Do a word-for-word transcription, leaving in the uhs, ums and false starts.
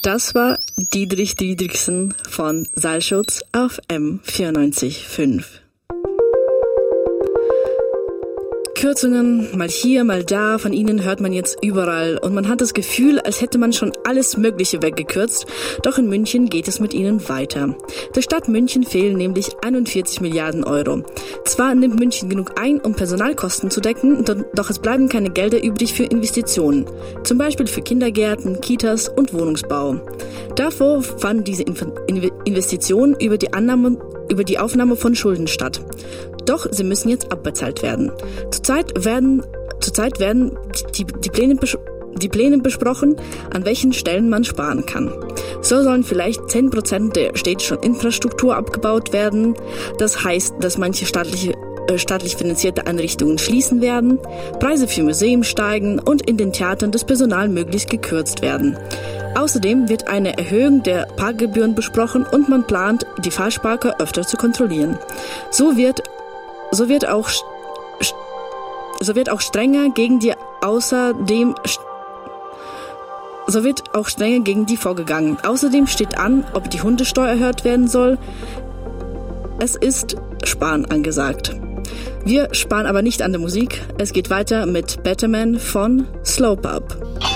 Das war Dietrich Dietrichsen von Saalschutz auf M vierundneunzig Komma fünf. Kürzungen, mal hier, mal da, von ihnen hört man jetzt überall und man hat das Gefühl, als hätte man schon alles Mögliche weggekürzt, doch in München geht es mit ihnen weiter. Der Stadt München fehlen nämlich einundvierzig Milliarden Euro. Zwar nimmt München genug ein, um Personalkosten zu decken, doch es bleiben keine Gelder übrig für Investitionen, zum Beispiel für Kindergärten, Kitas und Wohnungsbau. Davor fanden diese Investitionen über die Annahme, über die Aufnahme von Schulden statt. Doch sie müssen jetzt abbezahlt werden. Zurzeit werden, zurzeit werden die, die, Pläne, die Pläne besprochen, an welchen Stellen man sparen kann. So sollen vielleicht zehn Prozent der städtischen Infrastruktur abgebaut werden. Das heißt, dass manche staatliche, äh, staatlich finanzierte Einrichtungen schließen werden, Preise für Museen steigen und in den Theatern das Personal möglichst gekürzt werden. Außerdem wird eine Erhöhung der Parkgebühren besprochen und man plant, die Falschparker öfter zu kontrollieren. So wird So wird auch, so wird auch strenger gegen die außerdem, so wird auch strenger gegen die vorgegangen. Außerdem steht an, ob die Hundesteuer erhöht werden soll. Es ist Sparen angesagt. Wir sparen aber nicht an der Musik. Es geht weiter mit Better Man von Slope Up.